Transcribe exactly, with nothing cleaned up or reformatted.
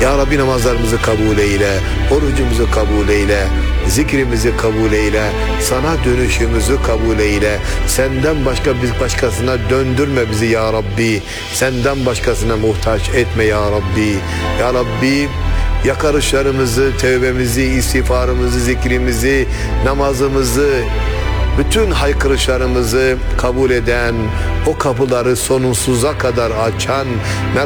Ya Rabbi namazlarımızı kabul eyle, orucumuzu kabul eyle, zikrimizi kabul eyle, sana dönüşümüzü kabul eyle. Senden başka bir başkasına döndürme bizi ya Rabbi. Senden başkasına muhtaç etme ya Rabbi. Ya Rabbi yakarışlarımızı, tevbemizi, istiğfarımızı, zikrimizi, namazımızı, bütün haykırışlarımızı kabul eden, o kapıları sonsuza kadar açan